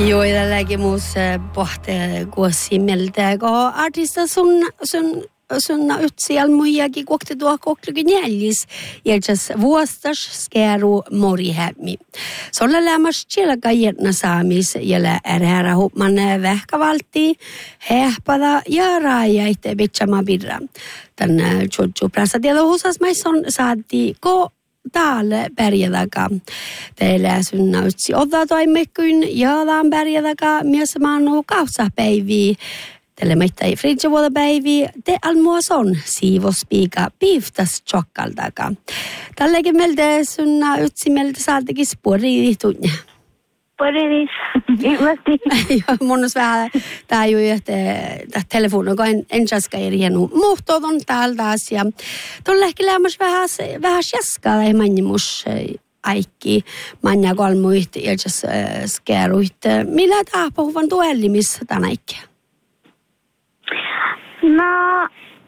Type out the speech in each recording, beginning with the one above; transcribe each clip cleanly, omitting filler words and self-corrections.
Joo, tälläkin muussa pohtii kuossimeltä, kun artista sunna ytsial muijakin kokti tuo koklikin jällis, jäljessä vuostas skeru morihämmi. Solla lämmäs tjelka järna saamis, jäljellä ärhärä hupman vähkävalti, hehpada ja raajaite bitsama birra. Tän tjutju prassa tiedä husas maisson saati täällä pärjätäkä. Teillä sunna ytsi ottaa toimekkyyn ja tämän pärjätäkä myös maanu kautsapäiviä. Teillä meitä fridgevuotapäiviä. Te almuason siivospiika piiftas tjokkaltakä. Tälläkin meiltä sunna ytsi meiltä saatikin sporiidih tunne. Sporiidih, ilmasti. Mun on vähän tää ju että telefonin, kun en jaska eri hieno muhtot on täältä asia. Tuolla ehkä lämmäs vähän jaskaa ei mannimus aikki manja kolmuit ja jas skeruit. Millä tää puhuvan tuellimissa tänä ikkä? No,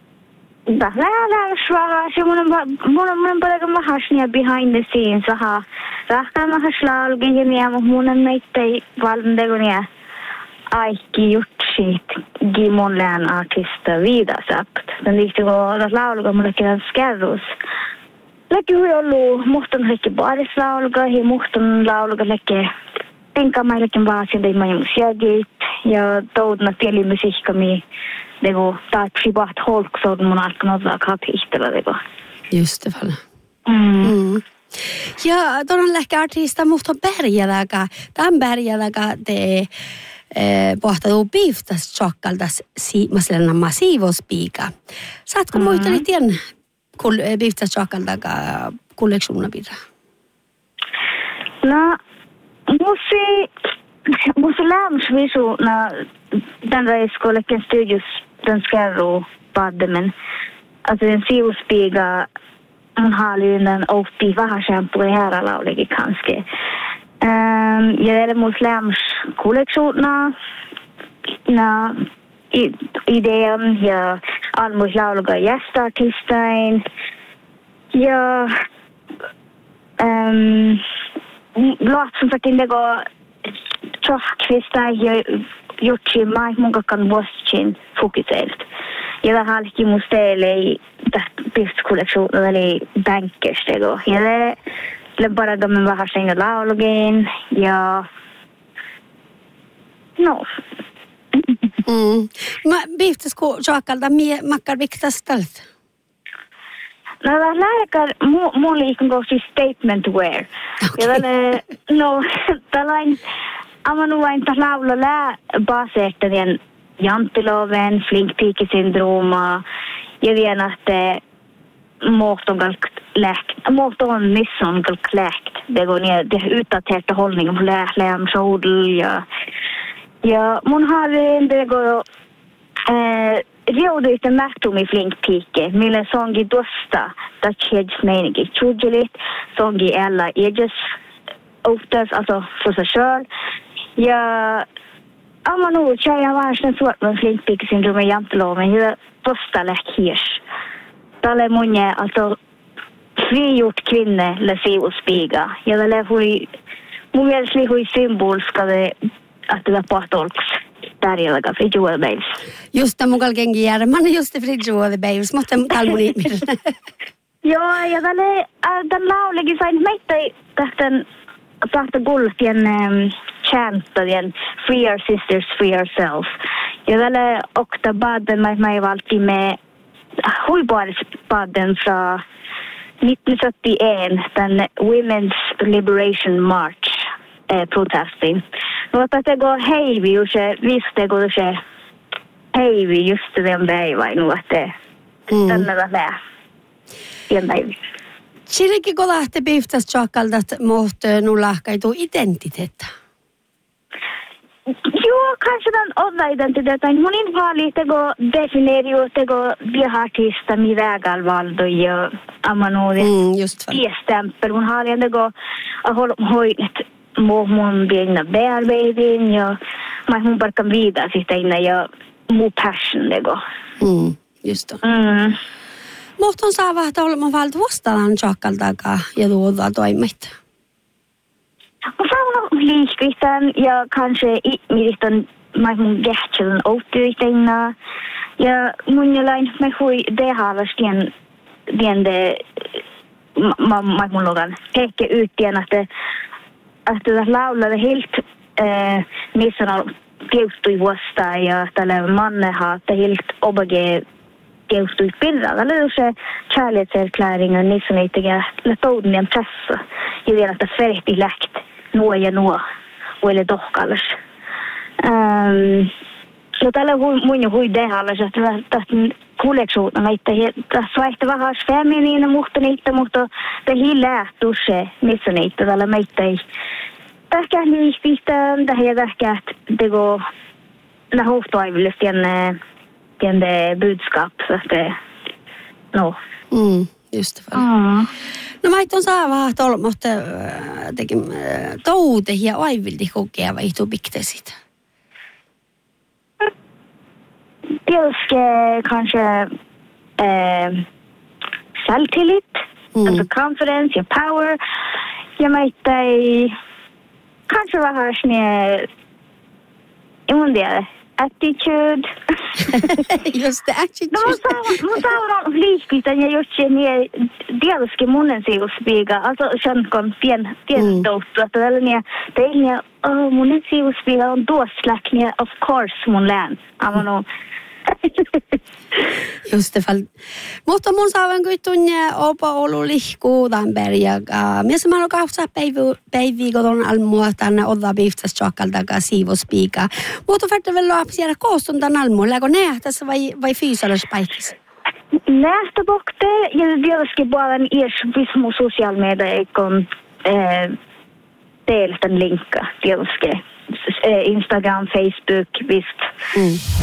mun paljon mahasnia behind the scenes vähän. Rahkaan mahaslaalugin ja miä mun meittei valmentagunia aikki jutsit gimon lään artista viidasakt. Den liikti kun lauluga mullekin skerrus. Läki hui ollut muhton läki baarislauluga ja muhton lauluga läki enkamaillakin vaasin ei musiagit ja toudna tielimusiikkami dego taat privat holksood mun alkan olla kapihtella dego. Just det fall. Ja tuon lähkä artista muhton pärjäläkä. Tämän pärjäläkä te pohtuu piiftas tjokkaltas maslena siivospiika. Saatko muistella tien piiftas tjokkaltakä kolleksjoner pidä? No, musi lämsvisu na den reiskollekin studios den skerro paddemen. Alltså den siivospiika mun haalinen oppi vähän shampoo här laulegi kanske. Ja det är muslims kollektioner na idén ja almus lauluga gästartistain ja låt som till det går tjockvista ja jutsi mai munkakan vuosittain fokuseert. Ja det har inte musteelle i piftkollektioner eli bankkerstego. Ja det bara gammal vähän sen laulugin ja no. Mä piiftasko tjokkalta makkar viktastalt? No det lärkar mun liikun kohti statement wear. Ja tällainen amanu vain ta laula lää baseertavien jantiloven, flinkpiikesyndrooma ja vielä että måton missonkalk läkt. Det går ner det utdaterade hållningen på lämsodel ja mun har det går Rio inte mäktum i flinkpike, millä songi dosta, that kids menigi tjujelit, songi alla eges oftast, alltså för sig själv. Ja, amanu tjeja varsin svårt med flinkpike-syndrom i janteloven, ja, dosta läck hirs. Tälle munje, alltså frigjort kvinne läsi och spiga. Ja, det lär hui, mun mielestä hui symbolska det, att det var pahtolks. Tärjäläkä frijuodebeivs. Just det, mukaan kenkin jäädä. Mä oon just det frijuodebeivs, mutta talmuni ihminen. Joo, ja tämän laulekin sain meitä tahta gultien chanttavien Free Our Sisters, Free Ourselves. Ja tälle okta baden mä valti med huipuolisbaden fra 1971, den Women's Liberation March protestin. Mutta se go heivi ju se visste go se heivi just den päivän nuotte. Tänne lää. Tien päivä. Silläkin kun lähtee piiftas tjokkaltat muhte nullahkaitu identiteettä? Joo, kanske den olla identiteetten. Mun invaali tego definierio tego bioartista mi vägal valdo ja amanoode. Just för. Stämpel mun har jag tego hoinet mun egna bearbeitin ja mä mun parkan vidare sitten innan ja mun passion tego. Just det. Mutta on saa vähän olemaan valta vastaan tjokkaltakaan ja tuoda toimet. Sauna liikvitän ja kanske mitään mun kähtsälän outuitengna. Ja mun jalain mä hui dehaavastien diende mun logan hekki yhtien että laulaa helt missä on keustui vuosta ja tällä manneha että helt obage keustui pirralla. Eller se kärlekserkläringen niissä niitä toudnien pressa. Ja vielä että ferti läkt nuo ja nuo eller dohkallas. Så tällä mun hui dehallas että kuuleksuutta näitä tässä vaihtaa vähän feminiina mutta det hilla tusse missä niitä tällä meitä ei tähkä liiktistä tähän tähkä det går när hoftoivles den budskap så att det no just det. No mä itse saa vähän tolmohta tekin toude ja aivilti kokea vai tu biktesit. Dels kanske självtillit, alltså confidence och power. Jag märkte kanske var här snä attitude. Just det, attitude. Mutta on liikkeitä ja just se dialogi munnen sivuspiga. Also sen kon pien touttu. Tällainen teillä munnen sivuspiga on tuoslaknia of course mun lään. Amano. Just det. Mutta mun saavan kytunne opa olu lihkuu Damberg ja mies mä kautsa päiviikoton almua tänne odda biftas chokalta siivospiika. Mutta färte lapsia koostuntan almuilla kun nähtässä vai fyysisessä paikassa. Nähtäbokte ja dialogi puolen ies mun social media kun teiltä linkka dialogi Instagram, Facebook, visst.